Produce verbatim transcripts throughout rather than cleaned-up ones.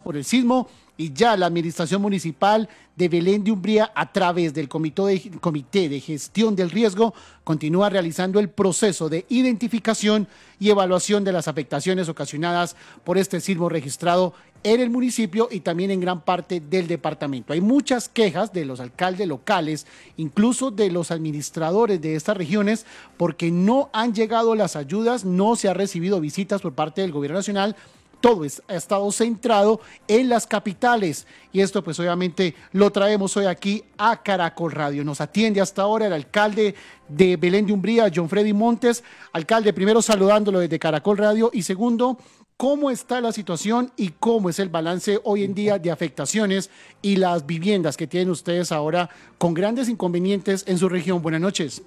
por el sismo y ya la administración municipal de Belén de Umbría, a través del comité de, comité de gestión del riesgo, continúa realizando el proceso de identificación y evaluación de las afectaciones ocasionadas por este sismo registrado en el municipio y también en gran parte del departamento. Hay muchas quejas de los alcaldes locales, incluso de los administradores de estas regiones, porque no han llegado las ayudas, no se ha recibido visitas por parte del gobierno nacional. Todo es, ha estado centrado en las capitales y esto pues obviamente lo traemos hoy aquí a Caracol Radio. Nos atiende hasta ahora el alcalde de Belén de Umbría, John Freddy Montes. Alcalde, primero saludándolo desde Caracol Radio y segundo, ¿cómo está la situación y cómo es el balance hoy en día de afectaciones y las viviendas que tienen ustedes ahora con grandes inconvenientes en su región? Buenas noches.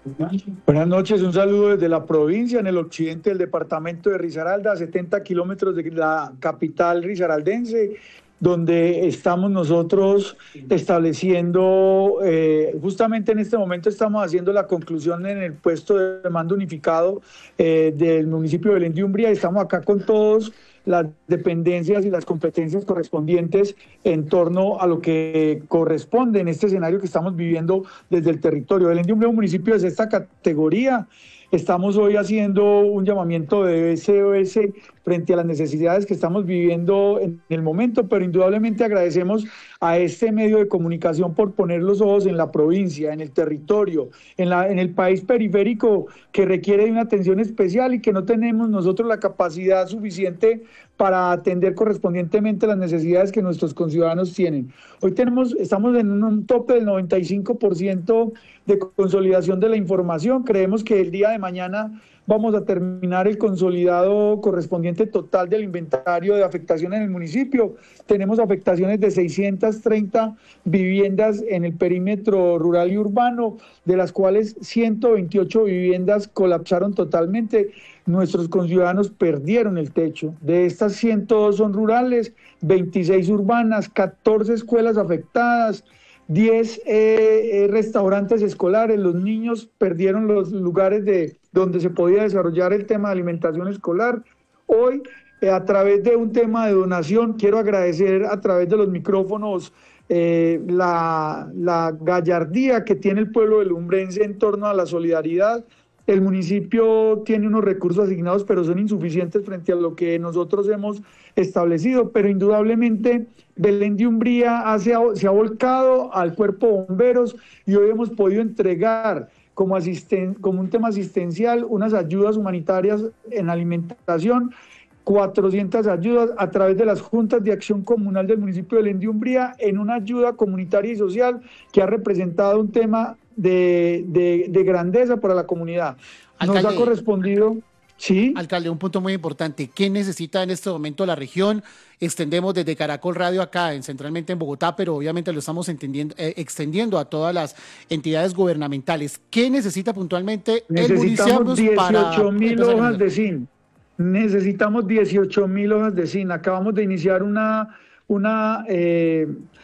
Buenas noches, un saludo desde la provincia, en el occidente del departamento de Risaralda, a setenta kilómetros de la capital risaraldense, donde estamos nosotros estableciendo, eh, justamente en este momento estamos haciendo la conclusión en el puesto de mando unificado eh, del municipio de Belén de Umbría. Estamos acá con todos las dependencias y las competencias correspondientes en torno a lo que corresponde en este escenario que estamos viviendo desde el territorio. Belén de Umbría es un municipio de sexta categoría. Estamos hoy haciendo un llamamiento de S O S frente a las necesidades que estamos viviendo en el momento, pero indudablemente agradecemos a este medio de comunicación por poner los ojos en la provincia, en el territorio, en, la, en el país periférico que requiere de una atención especial y que no tenemos nosotros la capacidad suficiente para atender correspondientemente las necesidades que nuestros conciudadanos tienen. Hoy tenemos, estamos en un tope del noventa y cinco por ciento de consolidación de la información. Creemos que el día de mañana vamos a terminar el consolidado correspondiente total del inventario de afectación en el municipio. Tenemos afectaciones de seiscientas treinta viviendas en el perímetro rural y urbano, de las cuales ciento veintiocho viviendas colapsaron totalmente. Nuestros conciudadanos perdieron el techo. De estas ciento dos son rurales, veintiséis urbanas, catorce escuelas afectadas, diez eh, eh, restaurantes escolares. Los niños perdieron los lugares de donde se podía desarrollar el tema de alimentación escolar. Hoy, eh, a través de un tema de donación, quiero agradecer a través de los micrófonos eh, la, la gallardía que tiene el pueblo del umbrense en torno a la solidaridad. El municipio tiene unos recursos asignados, pero son insuficientes frente a lo que nosotros hemos establecido. Pero indudablemente Belén de Umbría hace, se ha volcado al cuerpo de bomberos y hoy hemos podido entregar como, asisten, como un tema asistencial unas ayudas humanitarias en alimentación, cuatrocientas ayudas a través de las juntas de acción comunal del municipio de Belén de Umbría, en una ayuda comunitaria y social que ha representado un tema de, de, de grandeza para la comunidad. Alcalde, nos ha correspondido... Sí. Alcalde, un punto muy importante. ¿Qué necesita en este momento la región? Extendemos desde Caracol Radio acá, en, centralmente en Bogotá, pero obviamente lo estamos entendiendo, eh, extendiendo a todas las entidades gubernamentales. ¿Qué necesita puntualmente el municipio para...? Necesitamos dieciocho mil hojas de zinc. Necesitamos dieciocho mil hojas de zinc. Acabamos de iniciar una... una eh,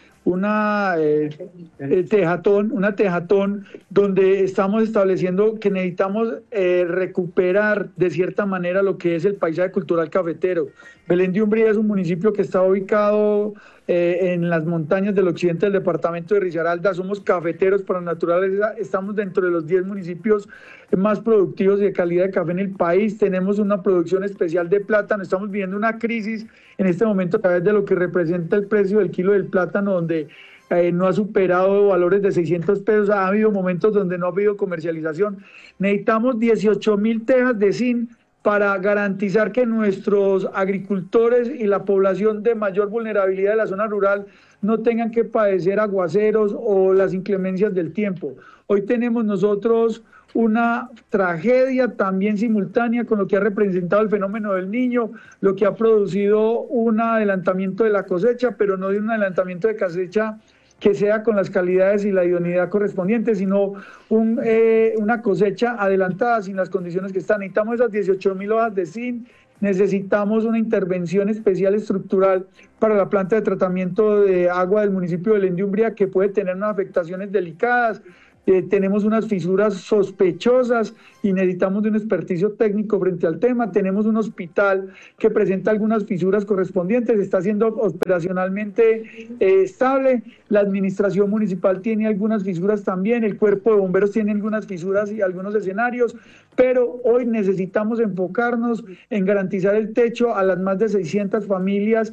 una eh, eh, tejatón, una tejatón donde estamos estableciendo que necesitamos eh, recuperar de cierta manera lo que es el paisaje cultural cafetero. Belén de Umbría es un municipio que está ubicado eh, en las montañas del occidente del departamento de Risaralda. Somos cafeteros por naturaleza, estamos dentro de los diez municipios más productivos y de calidad de café en el país. Tenemos una producción especial de plátano, estamos viviendo una crisis en este momento a través de lo que representa el precio del kilo del plátano, donde eh, no ha superado valores de seiscientos pesos, ha habido momentos donde no ha habido comercialización. Necesitamos dieciocho mil tejas de zinc para garantizar que nuestros agricultores y la población de mayor vulnerabilidad de la zona rural no tengan que padecer aguaceros o las inclemencias del tiempo. Hoy tenemos nosotros una tragedia también simultánea con lo que ha representado el fenómeno del Niño, lo que ha producido un adelantamiento de la cosecha, pero no de un adelantamiento de cosecha que sea con las calidades y la idoneidad correspondientes, sino un, eh, una cosecha adelantada sin las condiciones que están. Necesitamos esas dieciocho mil hojas de zinc, necesitamos una intervención especial estructural para la planta de tratamiento de agua del municipio de Belén de Umbría, que puede tener unas afectaciones delicadas. eh, tenemos unas fisuras sospechosas y necesitamos de un experticio técnico frente al tema. Tenemos un hospital que presenta algunas fisuras correspondientes, está siendo operacionalmente eh, estable. La administración municipal tiene algunas fisuras también, el cuerpo de bomberos tiene algunas fisuras y algunos escenarios, pero hoy necesitamos enfocarnos en garantizar el techo a las más de seiscientas familias,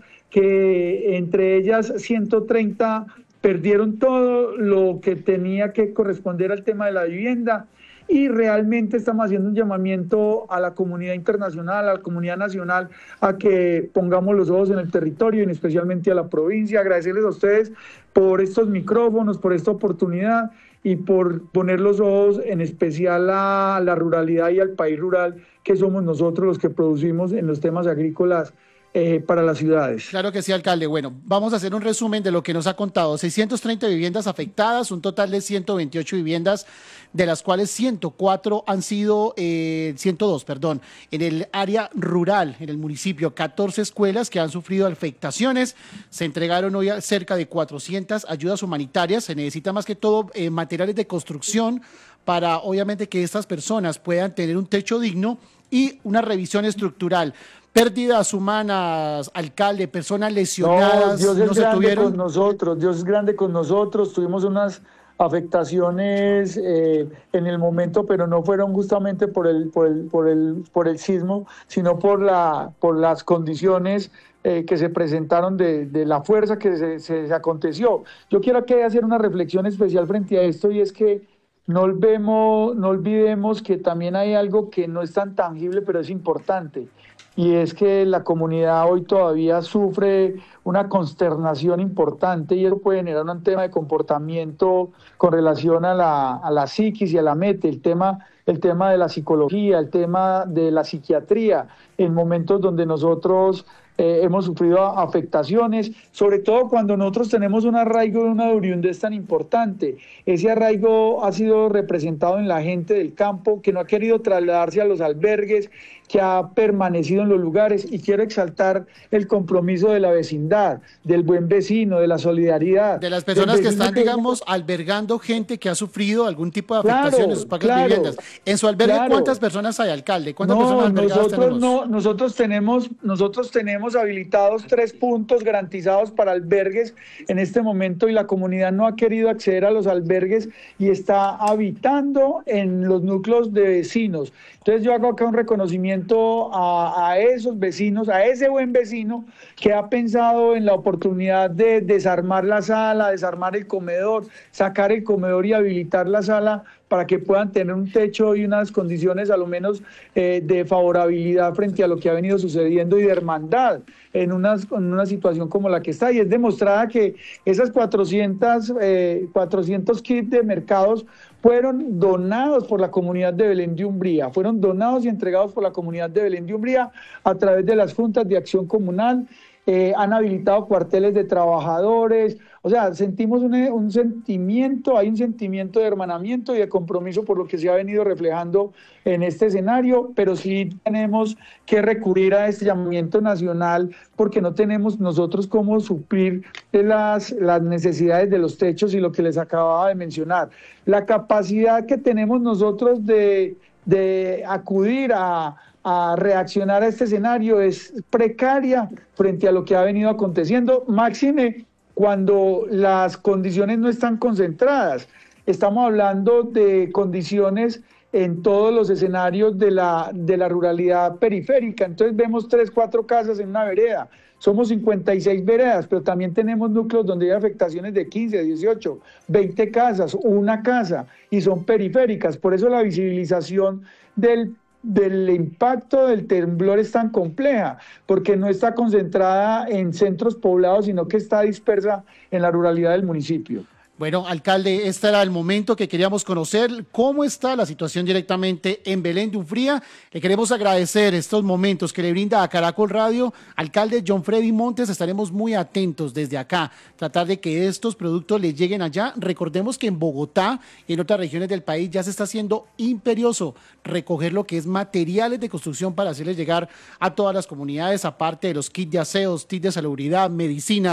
que entre ellas ciento treinta perdieron todo lo que tenía que corresponder al tema de la vivienda, y realmente estamos haciendo un llamamiento a la comunidad internacional, a la comunidad nacional, a que pongamos los ojos en el territorio, y especialmente a la provincia. Agradecerles a ustedes por estos micrófonos, por esta oportunidad y por poner los ojos en especial a la ruralidad y al país rural, que somos nosotros los que producimos en los temas agrícolas Eh, para las ciudades. Claro que sí, alcalde. Bueno, vamos a hacer un resumen de lo que nos ha contado. seiscientas treinta viviendas afectadas, un total de ciento veintiocho viviendas, de las cuales ciento cuatro han sido, eh, ciento dos, perdón, en el área rural, en el municipio, catorce escuelas que han sufrido afectaciones. Se entregaron hoy cerca de cuatrocientas ayudas humanitarias. Se necesita más que todo eh, materiales de construcción para, obviamente, que estas personas puedan tener un techo digno y una revisión estructural. Pérdidas humanas, alcalde, personas lesionadas, no, Dios es no se grande tuvieron. Con nosotros, Dios es grande con nosotros, tuvimos unas afectaciones eh, en el momento, pero no fueron justamente por el, por el, por el, por el sismo, sino por, la, por las condiciones eh, que se presentaron de, de la fuerza que se, se, se aconteció. Yo quiero aquí hacer una reflexión especial frente a esto, y es que no olvidemos, no olvidemos que también hay algo que no es tan tangible, pero es importante. Y es que la comunidad hoy todavía sufre una consternación importante, y eso puede generar un tema de comportamiento con relación a la, a la psiquis y a la mente, el tema, el tema de la psicología, el tema de la psiquiatría, en momentos donde nosotros eh, hemos sufrido afectaciones, sobre todo cuando nosotros tenemos un arraigo de una oriundez tan importante. Ese arraigo ha sido representado en la gente del campo, que no ha querido trasladarse a los albergues, que ha permanecido en los lugares, y quiero exaltar el compromiso de la vecindad, del buen vecino, de la solidaridad. De las personas que están, que... digamos, albergando gente que ha sufrido algún tipo de afectación claro, en sus propias claro, viviendas. En su albergue, claro. ¿Cuántas personas hay, alcalde? ¿Cuántas no, personas albergadas nosotros tenemos? No, nosotros tenemos, nosotros tenemos habilitados tres puntos garantizados para albergues en este momento, y la comunidad no ha querido acceder a los albergues y está habitando en los núcleos de vecinos. Entonces yo hago acá un reconocimiento a, a esos vecinos, a ese buen vecino que ha pensado en la oportunidad de desarmar la sala, desarmar el comedor, sacar el comedor y habilitar la sala para que puedan tener un techo y unas condiciones a lo menos eh, de favorabilidad frente a lo que ha venido sucediendo, y de hermandad en una, en una situación como la que está. Y es demostrada que esas cuatrocientos, eh, cuatrocientos kits de mercados fueron donados por la comunidad de Belén de Umbría, fueron donados y entregados por la comunidad de Belén de Umbría a través de las juntas de acción comunal. Eh, han habilitado cuarteles de trabajadores, o sea, sentimos un, un sentimiento, hay un sentimiento de hermanamiento y de compromiso por lo que se ha venido reflejando en este escenario, pero sí tenemos que recurrir a este llamamiento nacional, porque no tenemos nosotros cómo suplir las, las necesidades de los techos y lo que les acababa de mencionar. La capacidad que tenemos nosotros de, de acudir a a reaccionar a este escenario es precaria frente a lo que ha venido aconteciendo, máxime cuando las condiciones no están concentradas. Estamos hablando de condiciones en todos los escenarios de la, de la ruralidad periférica. Entonces vemos tres, cuatro casas en una vereda. Somos cincuenta y seis veredas, pero también tenemos núcleos donde hay afectaciones de quince, dieciocho, veinte casas, una casa, y son periféricas. Por eso la visibilización del del impacto del temblor es tan compleja, porque no está concentrada en centros poblados, sino que está dispersa en la ruralidad del municipio. Bueno, alcalde, este era el momento que queríamos conocer cómo está la situación directamente en Belén de Umbría. Le queremos agradecer estos momentos que le brinda a Caracol Radio. Alcalde John Freddy Montes, estaremos muy atentos desde acá, tratar de que estos productos les lleguen allá. Recordemos que en Bogotá y en otras regiones del país ya se está haciendo imperioso recoger lo que es materiales de construcción para hacerles llegar a todas las comunidades, aparte de los kits de aseos, kits de salubridad, medicinas,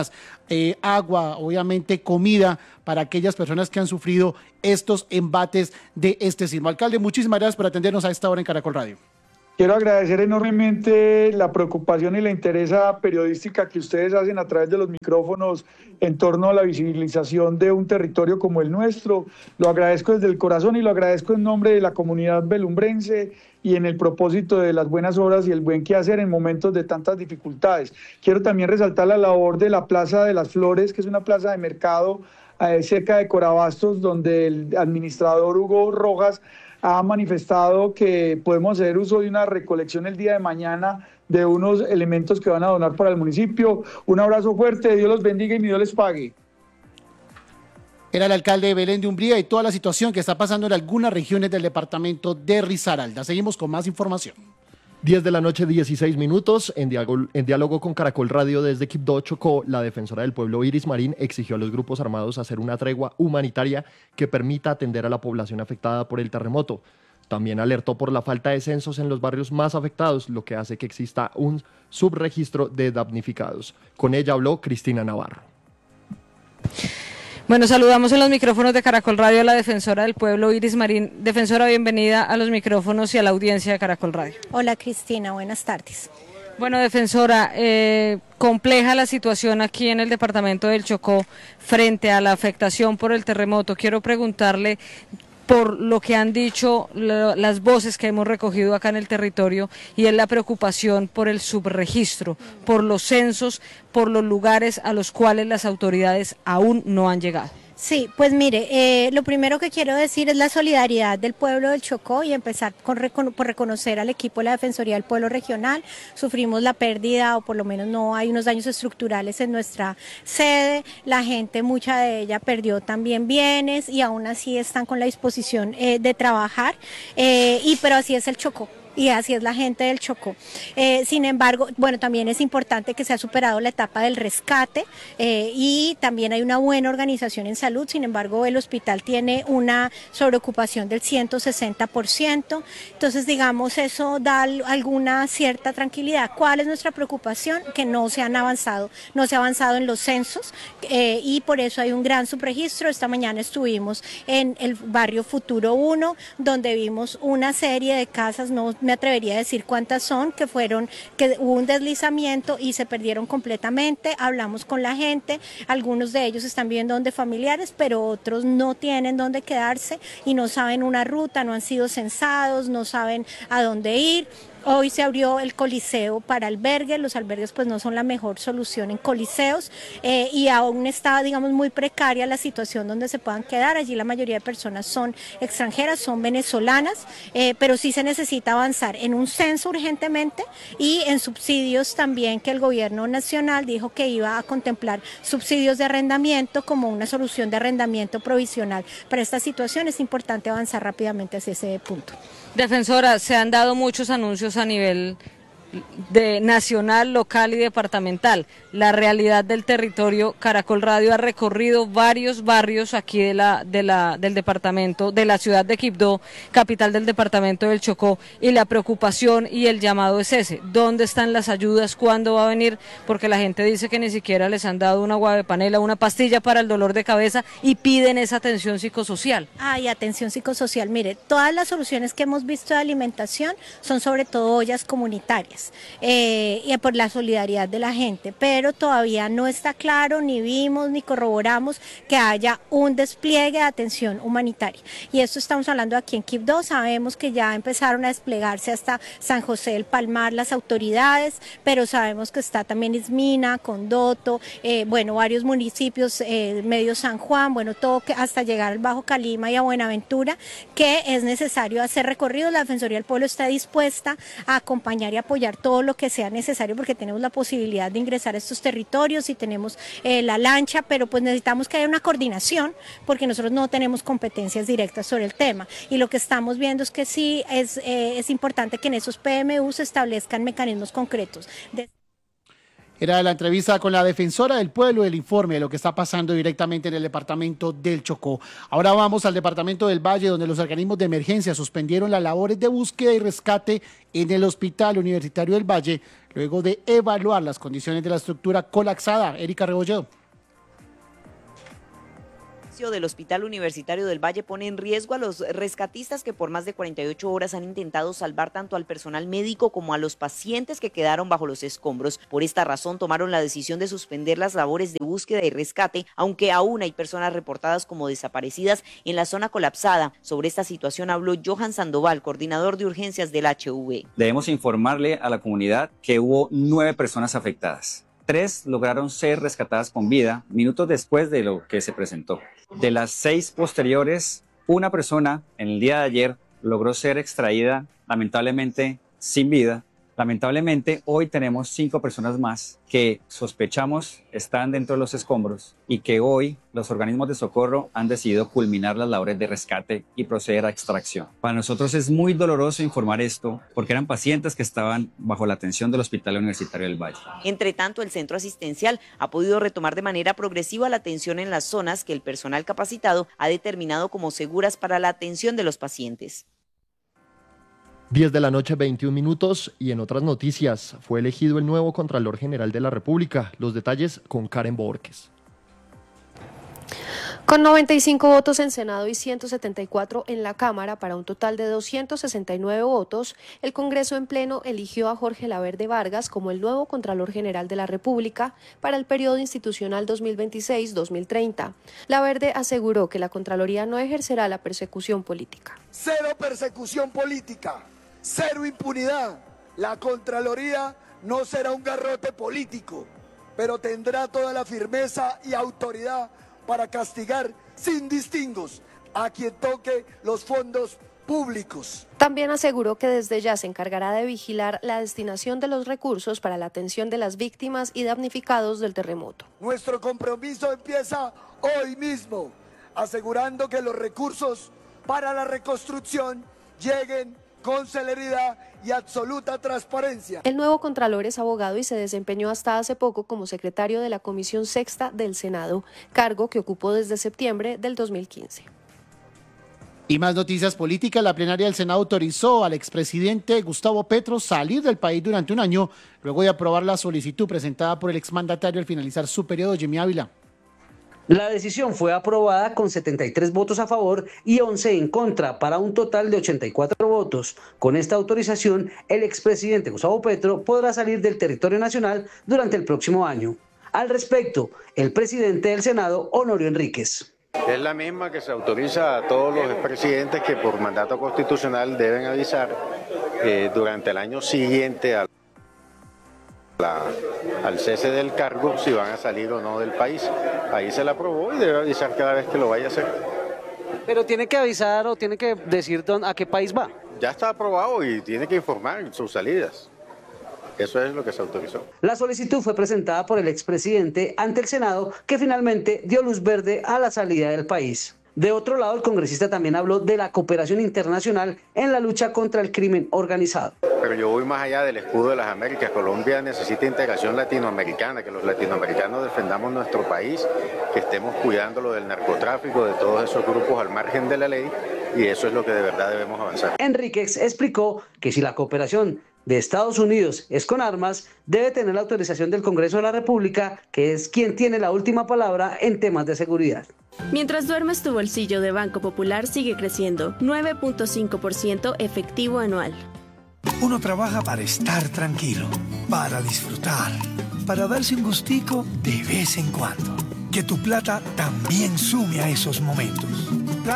eh, agua, obviamente comida para aquellas personas que han sufrido estos embates de este sismo. Alcalde, muchísimas gracias por atendernos a esta hora en Caracol Radio. Quiero agradecer enormemente la preocupación y la interés periodística que ustedes hacen a través de los micrófonos en torno a la visibilización de un territorio como el nuestro. Lo agradezco desde el corazón y lo agradezco en nombre de la comunidad belumbrense y en el propósito de las buenas obras y el buen quehacer en momentos de tantas dificultades. Quiero también resaltar la labor de la Plaza de las Flores, que es una plaza de mercado eh, cerca de Corabastos, donde el administrador Hugo Rojas ha manifestado que podemos hacer uso de una recolección el día de mañana de unos elementos que van a donar para el municipio. Un abrazo fuerte, Dios los bendiga y mi Dios les pague. Era el alcalde de Belén de Umbría y toda la situación que está pasando en algunas regiones del departamento de Risaralda. Seguimos con más información. diez de la noche, dieciséis minutos. En diálogo, en diálogo con Caracol Radio desde Quibdó, Chocó, la defensora del pueblo Iris Marín exigió a los grupos armados hacer una tregua humanitaria que permita atender a la población afectada por el terremoto. También alertó por la falta de censos en los barrios más afectados, lo que hace que exista un subregistro de damnificados. Con ella habló Cristina Navarro. Bueno, saludamos en los micrófonos de Caracol Radio a la defensora del pueblo, Iris Marín. Defensora, bienvenida a los micrófonos y a la audiencia de Caracol Radio. Hola Cristina, buenas tardes. Bueno, defensora, eh, compleja la situación aquí en el departamento del Chocó frente a la afectación por el terremoto. Quiero preguntarle por lo que han dicho lo, las voces que hemos recogido acá en el territorio, y es la preocupación por el subregistro, por los censos, por los lugares a los cuales las autoridades aún no han llegado. Sí, pues mire, eh, lo primero que quiero decir es la solidaridad del pueblo del Chocó y empezar con, por reconocer al equipo de la Defensoría del Pueblo Regional. Sufrimos la pérdida, o por lo menos no hay unos daños estructurales en nuestra sede. La gente, mucha de ella perdió también bienes y aún así están con la disposición eh, de trabajar, eh, y pero así es el Chocó. Y así es la gente del Chocó. Eh, sin embargo, bueno, también es importante que se ha superado la etapa del rescate eh, y también hay una buena organización en salud. Sin embargo, el hospital tiene una sobreocupación del ciento sesenta por ciento. Entonces, digamos, eso da alguna cierta tranquilidad. ¿Cuál es nuestra preocupación? Que no se han avanzado, no se ha avanzado en los censos eh, y por eso hay un gran subregistro. Esta mañana estuvimos en el barrio Futuro uno, donde vimos una serie de casas, no me atrevería a decir cuántas son, que fueron, que hubo un deslizamiento y se perdieron completamente. Hablamos con la gente, algunos de ellos están viviendo donde familiares, pero otros no tienen dónde quedarse y no saben una ruta, no han sido censados, no saben a dónde ir. Hoy se abrió el coliseo para albergues, los albergues pues no son la mejor solución en coliseos eh, y aún está, digamos, muy precaria la situación donde se puedan quedar. Allí la mayoría de personas son extranjeras, son venezolanas, eh, pero sí se necesita avanzar en un censo urgentemente y en subsidios también, que el gobierno nacional dijo que iba a contemplar subsidios de arrendamiento como una solución de arrendamiento provisional para esta situación. Es importante avanzar rápidamente hacia ese punto. Defensora, se han dado muchos anuncios a nivel de nacional, local y departamental. La realidad del territorio, Caracol Radio ha recorrido varios barrios aquí de la, de la, del departamento, de la ciudad de Quibdó, capital del departamento del Chocó, y la preocupación y el llamado es ese: ¿dónde están las ayudas? ¿Cuándo va a venir? Porque la gente dice que ni siquiera les han dado una agua de panela, una pastilla para el dolor de cabeza, y piden esa atención psicosocial. Ay, atención psicosocial. Mire, todas las soluciones que hemos visto de alimentación son sobre todo ollas comunitarias. Eh, y por la solidaridad de la gente, pero todavía no está claro, ni vimos ni corroboramos que haya un despliegue de atención humanitaria. Y esto estamos hablando aquí en Quibdó. Sabemos que ya empezaron a desplegarse hasta San José del Palmar las autoridades, pero sabemos que está también Ismina, Condoto, eh, bueno, varios municipios, eh, medio San Juan, bueno, todo que hasta llegar al Bajo Calima y a Buenaventura, que es necesario hacer recorridos. La Defensoría del Pueblo está dispuesta a acompañar y apoyar todo lo que sea necesario, porque tenemos la posibilidad de ingresar a estos territorios y tenemos eh, la lancha, pero pues necesitamos que haya una coordinación, porque nosotros no tenemos competencias directas sobre el tema, y lo que estamos viendo es que sí es, eh, es importante que en esos P M U se establezcan mecanismos concretos de... Era la entrevista con la defensora del pueblo, el informe de lo que está pasando directamente en el departamento del Chocó. Ahora vamos al departamento del Valle, donde los organismos de emergencia suspendieron las labores de búsqueda y rescate en el Hospital Universitario del Valle, luego de evaluar las condiciones de la estructura colapsada. Erika Rebolledo. del Hospital Universitario del Valle pone en riesgo a los rescatistas que por más de cuarenta y ocho horas han intentado salvar tanto al personal médico como a los pacientes que quedaron bajo los escombros. Por esta razón tomaron la decisión de suspender las labores de búsqueda y rescate, aunque aún hay personas reportadas como desaparecidas en la zona colapsada. Sobre esta situación habló Johan Sandoval, coordinador de urgencias del H V. Debemos informarle a la comunidad que hubo nueve personas afectadas. Tres lograron ser rescatadas con vida minutos después de lo que se presentó. De las seis posteriores, una persona en el día de ayer logró ser extraída, lamentablemente sin vida. Lamentablemente, hoy tenemos cinco personas más que sospechamos están dentro de los escombros y que hoy los organismos de socorro han decidido culminar las labores de rescate y proceder a extracción. Para nosotros es muy doloroso informar esto porque eran pacientes que estaban bajo la atención del Hospital Universitario del Valle. Entre tanto, el centro asistencial ha podido retomar de manera progresiva la atención en las zonas que el personal capacitado ha determinado como seguras para la atención de los pacientes. diez de la noche, veintiún minutos, y en otras noticias, fue elegido el nuevo Contralor General de la República. Los detalles con Karen Borges. Con noventa y cinco votos en Senado y ciento setenta y cuatro en la Cámara, para un total de doscientos sesenta y nueve votos, el Congreso en pleno eligió a Jorge Laverde Vargas como el nuevo Contralor General de la República para el periodo institucional dos mil veintiséis a dos mil treinta. Laverde aseguró que la Contraloría no ejercerá la persecución política. Cero persecución política, cero impunidad. La Contraloría no será un garrote político, pero tendrá toda la firmeza y autoridad para castigar sin distingos a quien toque los fondos públicos. También aseguró que desde ya se encargará de vigilar la destinación de los recursos para la atención de las víctimas y damnificados del terremoto. Nuestro compromiso empieza hoy mismo, asegurando que los recursos para la reconstrucción lleguen con celeridad y absoluta transparencia. El nuevo Contralor es abogado y se desempeñó hasta hace poco como secretario de la Comisión Sexta del Senado, cargo que ocupó desde septiembre del dos mil quince. Y más noticias políticas. La plenaria del Senado autorizó al expresidente Gustavo Petro salir del país durante un año, luego de aprobar la solicitud presentada por el exmandatario al finalizar su periodo. Jimmy Ávila. La decisión fue aprobada con setenta y tres votos a favor y once en contra, para un total de ochenta y cuatro votos. Con esta autorización, el expresidente Gustavo Petro podrá salir del territorio nacional durante el próximo año. Al respecto, el presidente del Senado, Honorio Enríquez. Es la misma que se autoriza a todos los expresidentes que por mandato constitucional deben avisar eh, durante el año siguiente al La, al cese del cargo si van a salir o no del país. Ahí se la aprobó y debe avisar cada vez que lo vaya a hacer. Pero tiene que avisar o tiene que decir a qué país va. Ya está aprobado y tiene que informar sus salidas. Eso es lo que se autorizó. La solicitud fue presentada por el expresidente ante el Senado, que finalmente dio luz verde a la salida del país. De otro lado, el congresista también habló de la cooperación internacional en la lucha contra el crimen organizado. Pero yo voy más allá del escudo de las Américas. Colombia necesita integración latinoamericana, que los latinoamericanos defendamos nuestro país, que estemos cuidándolo del narcotráfico, de todos esos grupos al margen de la ley, y eso es lo que de verdad debemos avanzar. Enríquez explicó que si la cooperación de Estados Unidos es con armas, debe tener la autorización del Congreso de la República, que es quien tiene la última palabra en temas de seguridad. Mientras duermes, tu bolsillo de Banco Popular sigue creciendo, nueve punto cinco por ciento efectivo anual. Uno trabaja para estar tranquilo, para disfrutar, para darse un gustico de vez en cuando. Que tu plata también sume a esos momentos.